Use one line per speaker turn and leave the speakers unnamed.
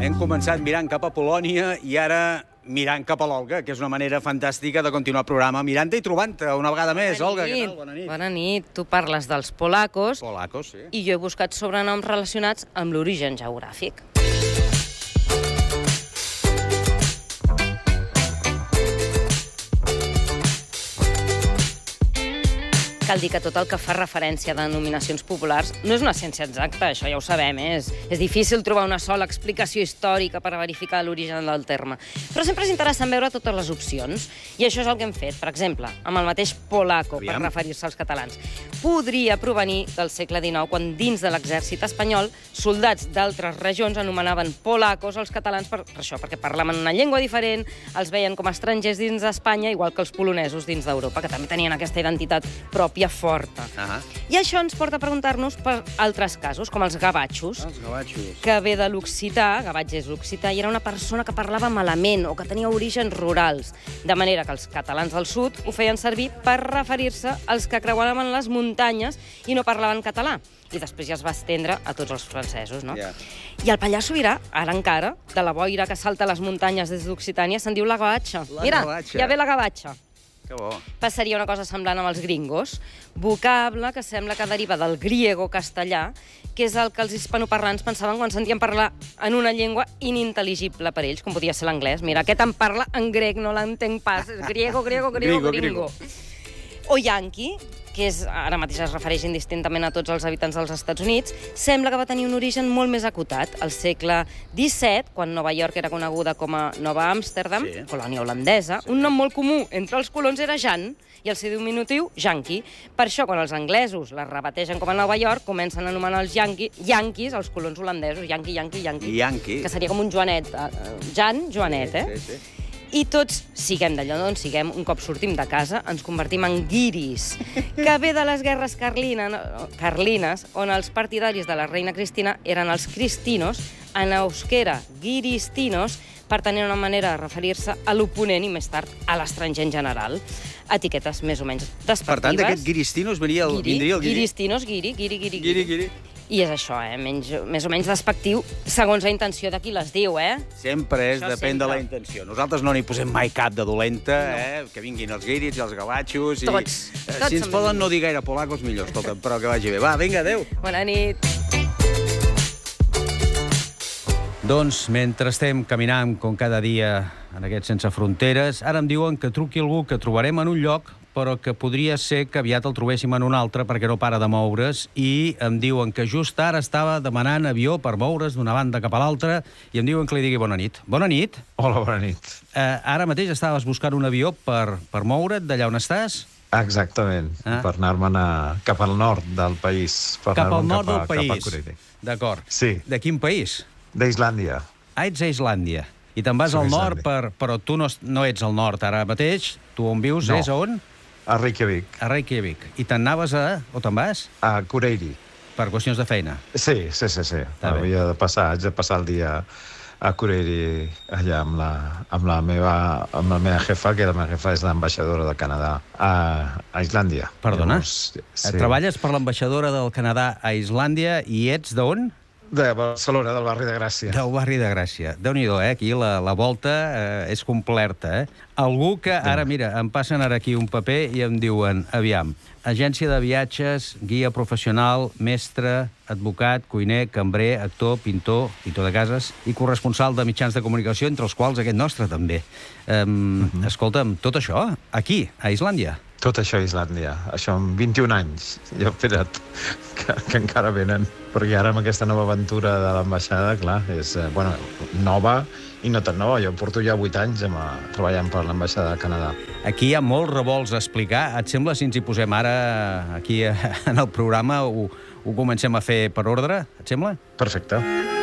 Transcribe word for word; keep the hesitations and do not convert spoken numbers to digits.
Hem començat mirant cap a Polònia i ara mirant cap a l'Olga, que és una manera fantàstica de continuar el programa, mirant-te i trobant-te una vegada més. Olga, què tal? Bona nit.
Bona nit. Tu parles dels polacos.
Polacos, sí.
I jo he buscat sobrenoms relacionats amb l'origen geogràfic. Cal dir que tot el que fa referència a denominacions populars no és una ciència exacta, això ja ho sabem, eh? és, és difícil trobar una sola explicació històrica per verificar l'origen del terme. Però sempre és interessant veure totes les opcions, i això és el que hem fet, per exemple, amb el mateix polaco, Aviam. per referir-se als catalans. Podria provenir del segle dinou, quan dins de l'exèrcit espanyol soldats d'altres regions anomenaven polacos als catalans per, per això, perquè parlaven una llengua diferent, els veien com a estrangers dins d'Espanya, igual que els polonesos dins d'Europa, que també tenien aquesta identitat pròpia forta. Uh -huh. I això ens porta a preguntar-nos per altres casos, com els gavatxos,
els gavatxos.
que ve de l'occità, gavatx és l'occità, i era una persona que parlava malament o que tenia orígens rurals, de manera que els catalans del sud ho feien servir per referir-se als que creuaven les muntanyes i no parlaven català. I després ja es va estendre a tots els francesos, no? Yeah. I el Pallars Sobirà, ara encara, de la boira que salta les muntanyes des d'Occitània, se'n diu la gavatxa.
La
Mira,
gavatxa.
ja ve la gavatxa.
Que bo.
Passaria una cosa semblant amb els gringos, vocable que sembla que deriva del griego-castellà, que és el que els hispanoparlants pensaven quan sentien parlar en una llengua inintel·ligible per ells, com podia ser l'anglès. Mira, aquest em parla en grec, no l'entenc pas. És griego, griego, griego,
Griego,
gringo. O yanqui, que és, ara mateix es refereix indistintament a tots els habitants dels Estats Units, sembla que va tenir un origen molt més acotat. Al segle disset, quan Nova York era coneguda com a Nova Amsterdam, sí. colònia holandesa, sí. un nom molt comú entre els colons era Jan, i el seu diminutiu, Yankee. Per això, quan els anglesos la rebategen com a Nova York, comencen a anomenar els Yankee, Yankees, els colons holandesos, Yankee, Yankee, Yankee.
Yankee.
Que seria com un Joanet. Jan, Joanet, eh?
Sí, sí, sí.
I tots, siguem d'allò d'on siguem, un cop sortim de casa, ens convertim en guiris, que ve de les guerres carlines, carlines, on els partidaris de la reina Cristina eren els cristinos, en euskera guiristinos, per tenir una manera de referir-se a l'oponent i més tard a l'estranger en general. Etiquetes més o menys despectives.
Per tant, d'aquest guiristinos vindria el,
guiri,
vindria el guiri?
Guiristinos, guiri, guiri, guiri,
guiri. guiri.
I és això, eh? Menys, més o menys despectiu, segons la intenció de qui les diu, eh?
Sempre és,
Això
depèn
sempre.
de la intenció. Nosaltres no n'hi posem mai cap de dolenta, no. eh? Que vinguin els guiris i els gavatxos.
Tots.
I,
Tots
si ens poden no dir gaire polacos, millor, escolta, però que vagi bé. Va, vinga, adéu.
Bona nit.
Doncs, mentre estem caminant com cada dia en aquest Sense Fronteres, ara em diuen que truqui algú que trobarem en un lloc, però que podria ser que aviat el trobéssim en un altre perquè no para de moure's, i em diuen que just ara estava demanant avió per moure's d'una banda cap a l'altra, i em diuen que li digui bona nit. Bona nit.
Hola, bona nit.
Eh, ara mateix estaves buscant un avió per, per moure't d'allà on estàs?
Exactament, ah. per anar-me'n cap al nord del país. Per
cap al nord
cap a,
del país. D'acord.
Sí.
De quin país?
D'Islàndia.
Ah, ets a Islàndia. I te'n vas Soc al nord, per, però tu no, no ets al nord ara mateix. Tu on vius
no.
és a on?
A Reykjavik.
A Reykjavik. I te'n anaves a... o te'n vas?
A Kureyri.
Per qüestions de feina?
Sí, sí, sí. sí. Havia de passar, haig de passar el dia a Kureyri allà amb la, amb la, meva, amb la meva jefa, que la meva jefa és l'ambaixadora del Canadà a, a Islàndia.
Perdona?
Llavors, sí.
Treballes per l'ambaixadora del Canadà a Islàndia i ets d'on?
De Barcelona, del barri de Gràcia.
Del barri de Gràcia. Déu-n'hi-do, eh? Aquí la, la volta eh, és completa, eh? Algú que, ara, mira, em passen ara aquí un paper i em diuen, aviam, agència de viatges, guia professional, mestre, advocat, cuiner, cambrer, actor, pintor, pintor de cases i corresponsal de mitjans de comunicació, entre els quals aquest nostre també. Um, uh-huh. Escolta'm, tot això, aquí, a Islàndia?
Tot això a Islàndia. Això amb vint-i-un anys. Jo he esperat que, que encara venen. Perquè ara amb aquesta nova aventura de l'ambaixada, clar, és eh, bueno, nova i no tan nova. Jo porto ja vuit anys amb, treballant per l'ambaixada del Canadà.
Aquí hi ha molts revolts a explicar. Et sembla si ens hi posem ara aquí en el programa ho, ho comencem a fer per ordre? Et sembla?
Perfecte.